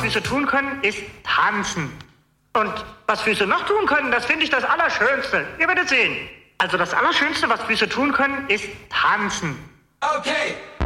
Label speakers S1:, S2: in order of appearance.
S1: Füße tun können, ist tanzen. Und was Füße noch tun können, das finde ich das Allerschönste. Ihr werdet sehen. Also das Allerschönste, was Füße tun können, ist tanzen.
S2: Okay.